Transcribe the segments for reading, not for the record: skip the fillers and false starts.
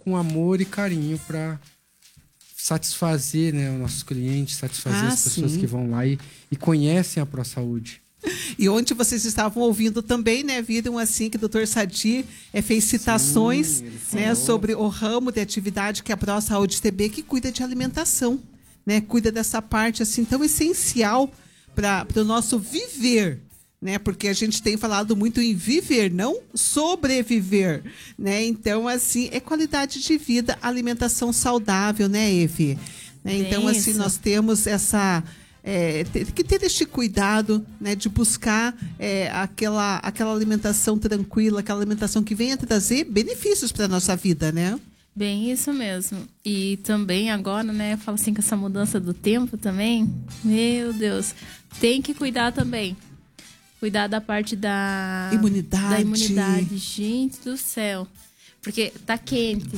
com amor e carinho para satisfazer, né, os nossos clientes, satisfazer as pessoas que vão lá e conhecem a ProSaúde. E onde vocês estavam ouvindo também, né, viram assim que o Dr. Sadi fez citações, né, sobre o ramo de atividade que é a ProSaúde TB, que cuida de alimentação, né, cuida dessa parte assim tão essencial para o nosso viver, né, porque a gente tem falado muito em viver, não sobreviver, né, então assim é qualidade de vida, alimentação saudável, né, Evi? Né, então assim nós temos essa que ter este cuidado, né, de buscar aquela alimentação tranquila, aquela alimentação que venha trazer benefícios para a nossa vida, né? Bem, isso mesmo. E também agora, né, eu falo assim, com essa mudança do tempo também, meu Deus, tem que cuidar também. Cuidar da parte da imunidade. Gente do céu. Porque tá quente.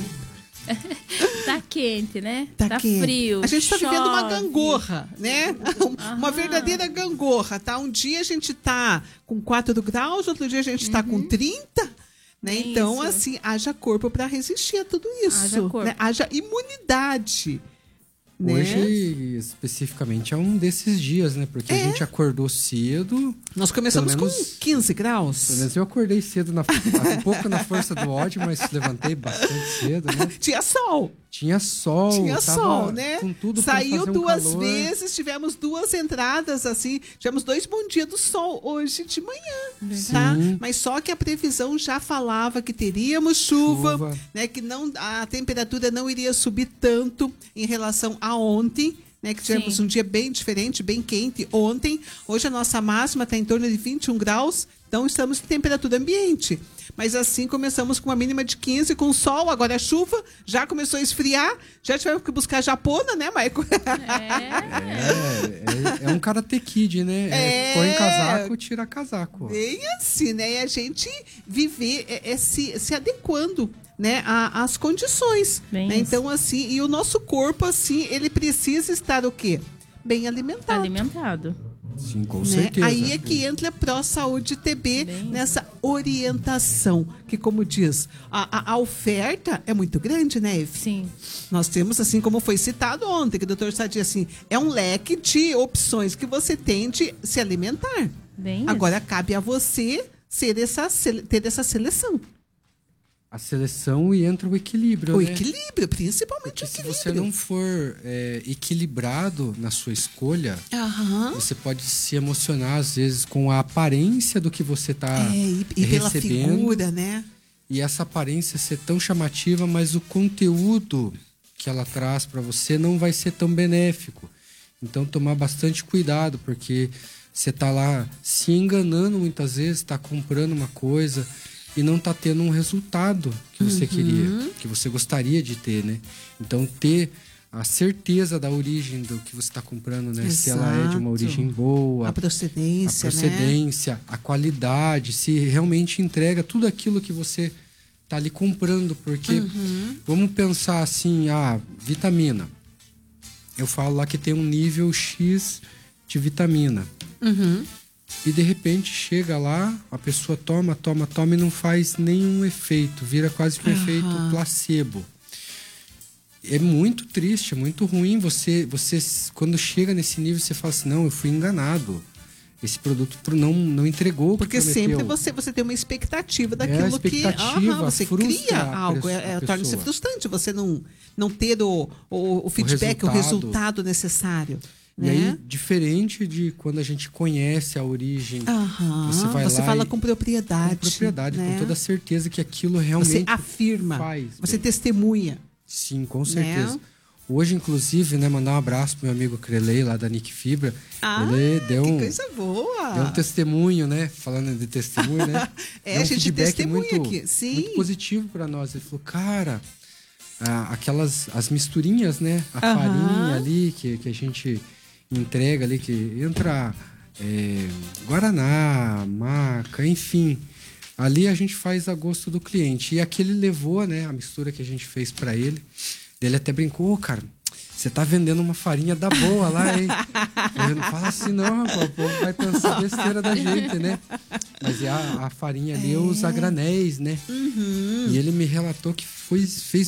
Tá quente, né? Tá quente. Frio. A gente está vivendo uma gangorra, né? Uma verdadeira gangorra, tá? Um dia a gente tá com 4 graus, outro dia a gente tá com 30, né? Então, assim, haja corpo para resistir a tudo isso. Haja corpo. Né? Haja imunidade. Hoje, né? especificamente, é um desses dias, né? Porque a gente acordou cedo. Nós começamos com 15 graus. Pelo menos eu acordei cedo, um pouco na força do ódio, mas levantei bastante cedo, né? Tinha sol. Tinha sol, né? Com tudo saiu pra fazer 2 calor. vezes, tivemos 2 entradas, assim. Tivemos 2 bom dia do sol hoje de manhã, tá? Mas só que a previsão já falava que teríamos chuva. Né? Que a temperatura não iria subir tanto em relação a ontem, né, que tivemos um dia bem diferente, bem quente ontem. Hoje a nossa máxima está em torno de 21 graus, então estamos em temperatura ambiente. Mas assim começamos com uma mínima de 15, com sol, agora a chuva, já começou a esfriar, já tivemos que buscar japona, né, Maico? É um Karate Kid, né? Põe casaco, tira casaco. Bem assim, né? E a gente viver se adequando, né, às condições. Né? Então, assim, e o nosso corpo, assim, ele precisa estar o quê? Bem alimentado. Alimentado. Sim, com certeza. Aí é que entra a ProSaúde TB nessa orientação, que como diz, a oferta é muito grande, né, Eve? Sim. Nós temos, assim como foi citado ontem, que o doutor Sadi, assim, é um leque de opções que você tem de se alimentar. Agora cabe a você ter essa seleção. A seleção e entra o equilíbrio, O né? equilíbrio, principalmente porque o equilíbrio. se você não for equilibrado na sua escolha, você pode se emocionar, às vezes, com a aparência do que você está e pela recebendo. figura, né? E essa aparência ser tão chamativa, mas o conteúdo que ela traz para você não vai ser tão benéfico. Então, tomar bastante cuidado, porque você está lá se enganando muitas vezes, está comprando uma coisa e não está tendo um resultado que você queria, que você gostaria de ter, né? Então, ter a certeza da origem do que você está comprando, né? Exato. Se ela é de uma origem boa, a procedência, né? A qualidade, se realmente entrega tudo aquilo que você está ali comprando, porque vamos pensar assim, vitamina. Eu falo lá que tem um nível X de vitamina. E de repente chega lá, a pessoa toma e não faz nenhum efeito, vira quase que um efeito placebo. É muito triste, é muito ruim. Você quando chega nesse nível, você fala assim, não, eu fui enganado. Esse produto não entregou o que porque prometeu. sempre você tem uma expectativa daquilo você cria algo. Torna-se frustrante você não ter o feedback, o resultado necessário. E aí, diferente de quando a gente conhece a origem, você fala com propriedade. Com propriedade, né? Com toda a certeza que aquilo realmente você afirma, você testemunha. Sim, com certeza. Né? Hoje, inclusive, né, mandar um abraço pro meu amigo Crelei, lá da Nick Fibra. Ele deu que coisa boa! Deu um testemunho, né? Falando de testemunho, né? A gente testemunha aqui. Sim. Muito positivo para nós. Ele falou, cara, as misturinhas, né? A farinha ali que a gente entrega ali, que entra Guaraná, maca, enfim. Ali a gente faz a gosto do cliente. E aquele levou, né? A mistura que a gente fez para ele. Ele até brincou, cara, você tá vendendo uma farinha da boa lá, hein? Eu não fala assim, não, rapaz, o povo vai pensar besteira da gente, né? Mas a farinha ali, os a granéis, né? E ele me relatou que fez